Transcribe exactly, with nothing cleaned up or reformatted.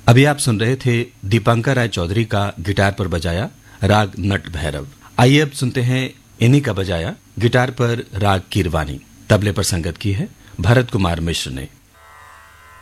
अभी आप सुन रहे थे दीपांकर राय चौधरी का गिटार पर बजाया राग नट भैरव। आइए अब सुनते हैं इन्हीं का बजाया गिटार पर राग कीरवानी। तबले पर संगत की है भरत कुमार मिश्र ने।